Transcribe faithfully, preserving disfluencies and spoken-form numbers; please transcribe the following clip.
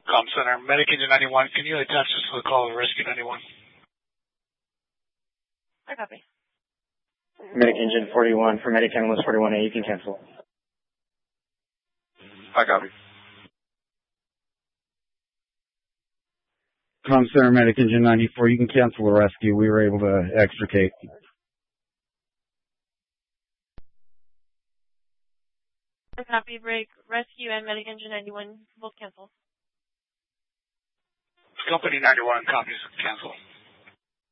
Com Center, Medic Engine ninety-one, can you attach this to the call of Rescue ninety-one? I copy. Medic Engine forty-one for Medic Analyst forty-one A, you can cancel. I copy. Com Center, Medic Engine ninety-four, you can cancel the rescue. We were able to extricate. I copy. Break. Rescue and Medic Engine ninety-one both cancel. Company ninety-one copies cancel.